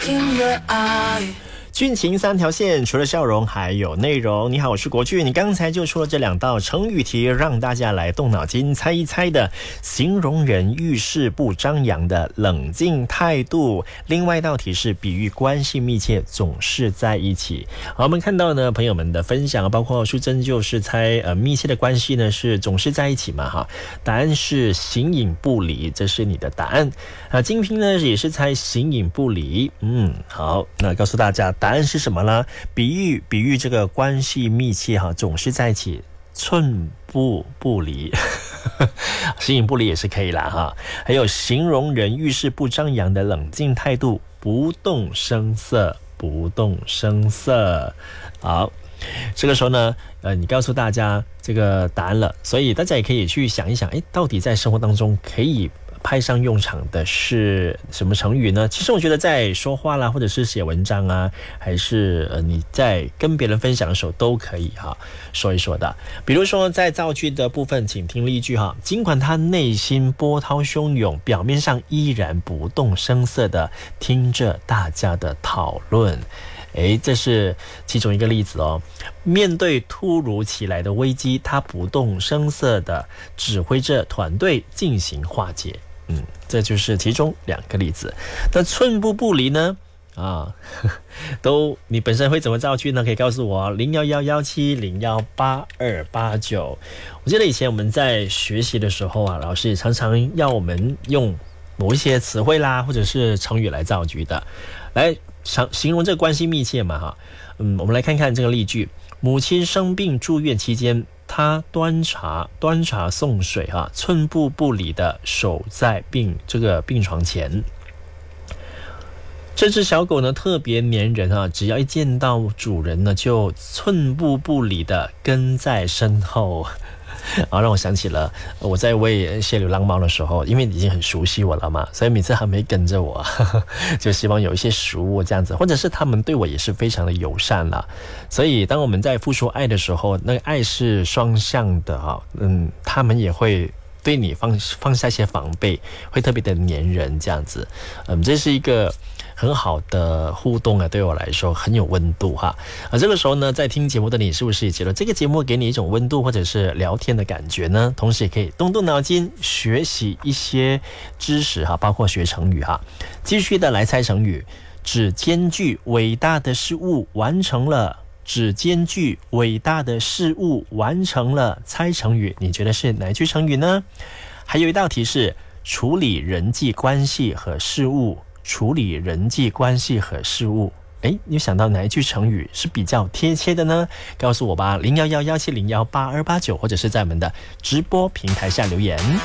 听了爱。 剧情三条线，除了笑容还有内容。你好，我是国剧。你刚才就出了这2道成语题，让大家来动脑筋猜一猜的。形容人遇事不张扬的冷静态度。另外一道题是比喻关系密切，总是在一起。好，我们看到呢朋友们的分享，包括淑珍就是猜密切的关系呢是总是在一起嘛哈。答案是形影不离，这是你的答案。金平呢也是猜形影不离。好，那告诉大家。答案是什么呢？比喻这个关系密切哈，总是在一起，寸步不离。形影不离也是可以啦哈。还有形容人遇事不张扬的冷静态度，不动声色，不动声色。好，这个时候呢，你告诉大家这个答案了，所以大家也可以去想一想，到底在生活当中可以派上用场的是什么成语呢？其实我觉得在说话啦，或者是写文章啊，还是你在跟别人分享的时候都可以哈说一说的。比如说在造句的部分，请听例句哈：尽管他内心波涛汹涌，表面上依然不动声色的听着大家的讨论。这是其中一个例子哦。面对突如其来的危机，他不动声色的指挥着团队进行化解。这就是其中2个例子。那寸步不离呢？你本身会怎么造句呢？可以告诉我011170182889。我记得以前我们在学习的时候啊，老师也常常要我们用某一些词汇啦，或者是成语来造句的，来形容这个关系密切嘛哈。我们来看看这个例句：母亲生病住院期间，他端茶送水哈，寸步不离的守在病床前。这只小狗呢特别粘人啊，只要一见到主人呢，就寸步不离的跟在身后。让我想起了我在喂一些流浪猫的时候，因为已经很熟悉我了嘛，所以每次他们会跟着我，就希望有一些食物这样子，或者是他们对我也是非常的友善啦。所以当我们在付出爱的时候，那个爱是双向的哈。他们也会对你放下一些防备，会特别的黏人这样子。这是一个很好的互动啊，对我来说很有温度哈。这个时候呢，在听节目的你是不是也觉得这个节目给你一种温度或者是聊天的感觉呢？同时也可以动动脑筋学习一些知识哈，包括学成语哈。继续的来猜成语，只兼具伟大的事物完成了。只兼具伟大的事物完成了，猜成语，你觉得是哪一句成语呢？还有一道题是处理人际关系和事物。处理人际关系和事物，你想到哪一句成语是比较贴切的呢？告诉我吧，011170182889，或者是在我们的直播平台下留言。